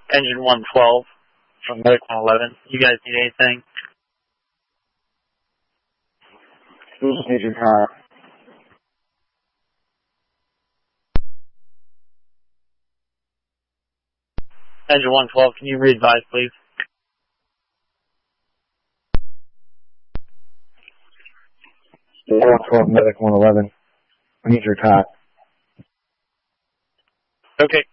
Engine 112 from Medic 111. You guys need anything? We just need your car. Engine 112, can you re-advise, please? Engine 112, Medic 111. We need your car. Okay.